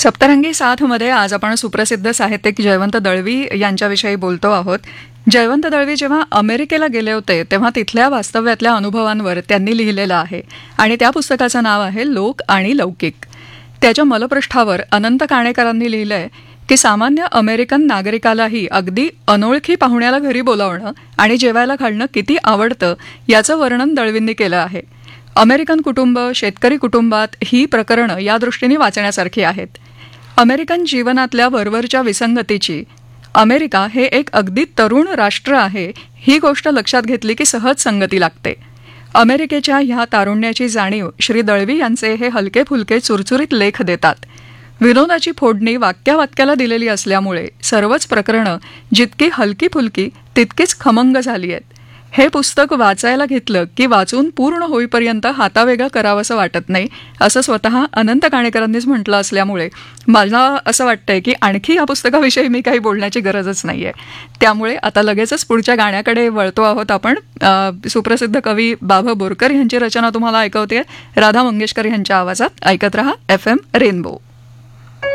सप्तरंगी साथमध्ये आज आपण सुप्रसिद्ध साहित्यिक जयवंत दळवी यांच्याविषयी बोलतो आहोत. जयवंत दळवी जेव्हा अमेरिकेला गेले होते तेव्हा तिथल्या वास्तव्यातल्या अनुभवांवर त्यांनी लिहिलेलं आहे आणि त्या पुस्तकाचं नाव आहे लोक आणि लौकिक. त्याच्या मलपृष्ठावर अनंत काणेकरांनी लिहिलंय की सामान्य अमेरिकन नागरिकालाही अगदी अनोळखी पाहुण्याला घरी बोलावणं आणि जेवायला घालणं किती आवडतं याचं वर्णन दळवींनी केलं आहे. अमेरिकन कुटुंब, शेतकरी कुटुंबात ही प्रकरणं या दृष्टीने वाचण्यासारखी आहेत. अमेरिकन जीवनातल्या वरवरच्या विसंगतीची, अमेरिका हे एक अगदी तरुण राष्ट्र आहे ही गोष्ट लक्षात घेतली की सहज संगती लागते. अमेरिकेच्या ह्या तारुण्याची जाणीव श्री दळवी यांचे हे हलके फुलके चुरचुरीत लेख देतात. विनोदाची फोडणी वाक्यावाक्याला दिलेली असल्यामुळे सर्वच प्रकरणं जितकी हलकी फुलकी तितकीच खमंग झाली आहेत. हे पुस्तक वाचायला घेतलं की वाचून पूर्ण होईपर्यंत हातावेगळं करावंसं वाटत नाही असं स्वतः अनंत काणेकरांनीच म्हटलं असल्यामुळे मला असं वाटतंय की आणखी या पुस्तकाविषयी मी काही बोलण्याची गरजच नाही आहे. त्यामुळे आता लगेचच पुढच्या गाण्याकडे वळतो आहोत आपण. सुप्रसिद्ध कवी बाभा बोरकर यांची रचना तुम्हाला ऐकवते राधा मंगेशकर यांच्या आवाजात. ऐकत रहा FM रेनबो.